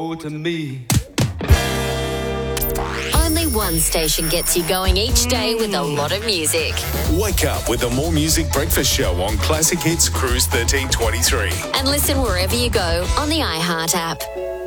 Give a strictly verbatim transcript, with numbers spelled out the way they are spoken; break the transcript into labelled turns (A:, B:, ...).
A: go to me.
B: Only one station gets you going each day with a lot of music.
C: Wake up with the More Music Breakfast Show on Classic Hits Cruise thirteen twenty-three.
B: And listen wherever you go on the iHeart app.